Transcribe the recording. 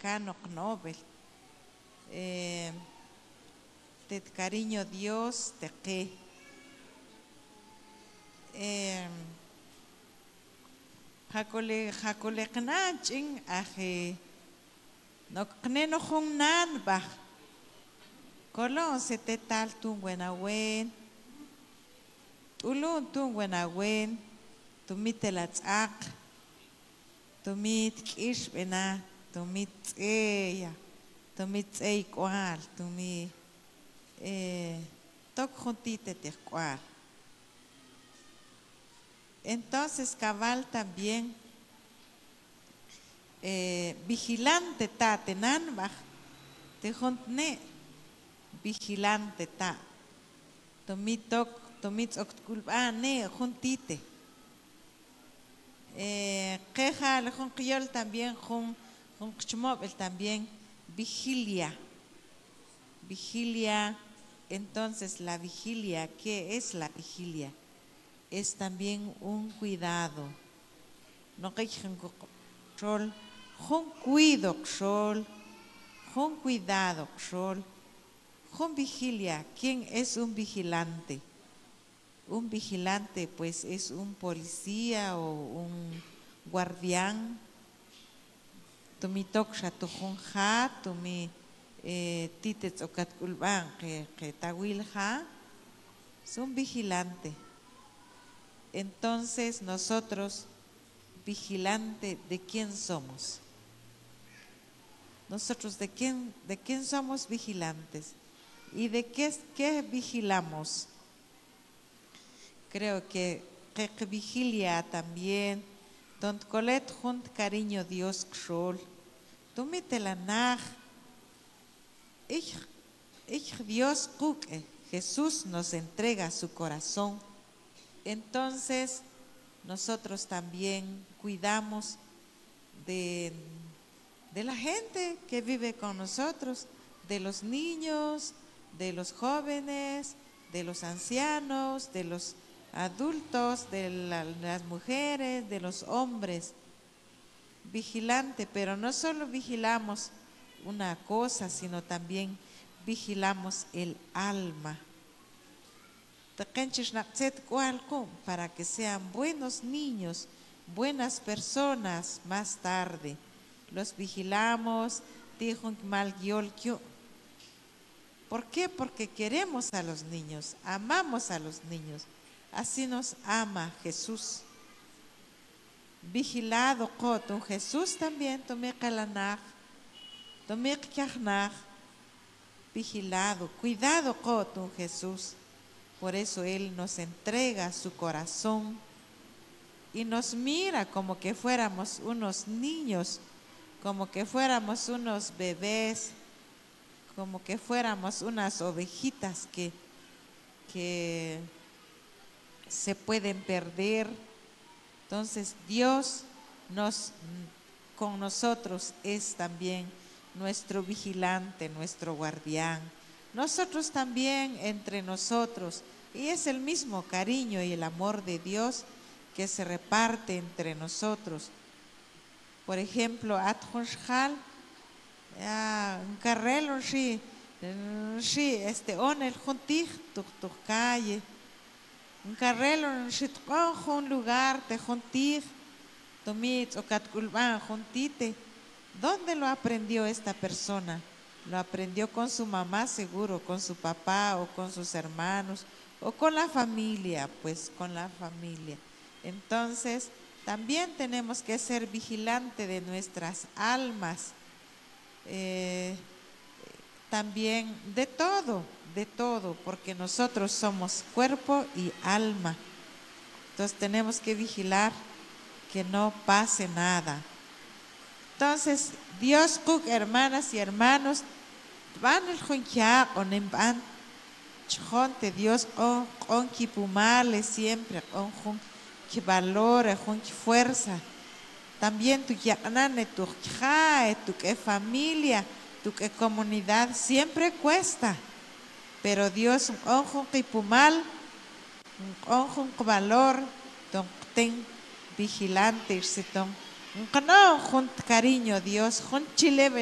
cano Nobel. Te cariño Dios te que. Hakole knachin aje no kneno jun nan ba. Colón se te tal tu buena wen. Ulun tu buena wen. Tu mitelats ak. Tu mit kish bena. Tu mit eya. Tu mit igual. Tu mi toc juntite te cual. Entonces cabal también vigilante ta tenan baj te juntne vigilante ta tomit octculpa ne juntite queja le junquiol también junchmobel también vigilia. Entonces la vigilia, ¿qué es la vigilia? Es también un cuidado. No que cuidado, vigilia. ¿Quién es un vigilante? Un vigilante pues es un policía o un guardián. Tumi toksha tu junja, tumi titets o katkulban que tawilja, es un vigilante. Entonces nosotros, vigilante, ¿de quién somos? Nosotros, ¿de quién somos vigilantes? ¿Y de qué vigilamos? Creo que vigilia también, don colet junt cariño Dios kshol, tú mete la naj, ich Dios kuke, Jesús nos entrega su corazón. Entonces, nosotros también cuidamos de la gente que vive con nosotros, de los niños, de los jóvenes, de los ancianos, de los adultos, de las mujeres, de los hombres. Vigilante, pero no solo vigilamos una cosa, sino también vigilamos el alma. Para que sean buenos niños, buenas personas más tarde. Los vigilamos. ¿Por qué? Porque queremos a los niños, amamos a los niños. Así nos ama Jesús. Vigilado con Jesús también, vigilado, cuidado con Jesús. Por eso Él nos entrega su corazón y nos mira como que fuéramos unos niños, como que fuéramos unos bebés, como que fuéramos unas ovejitas que se pueden perder. Entonces Dios con nosotros es también nuestro vigilante, nuestro guardián. Nosotros también entre nosotros, y es el mismo cariño y el amor de Dios que se reparte entre nosotros. Por ejemplo, Atjonshal, Carrelo, onel juntig, tu calle, un Carrelo, un lugar, te juntig, tomit o catculban, juntite. ¿Dónde lo aprendió esta persona? Lo aprendió con su mamá seguro, con su papá o con sus hermanos o con la familia, pues con la familia. Entonces, también tenemos que ser vigilantes de nuestras almas, también de todo, porque nosotros somos cuerpo y alma. Entonces tenemos que vigilar que no pase nada. Entonces, Dios, hermanas y hermanos, van el jonja o nemban, chonte Dios on kipumale siempre, on que valore, on que fuerza. También tu yanane, tu jae, tu que familia, tu que comunidad siempre cuesta. Pero Dios on kipumal, on valor, don ten vigilante, un cariño Dios, Chile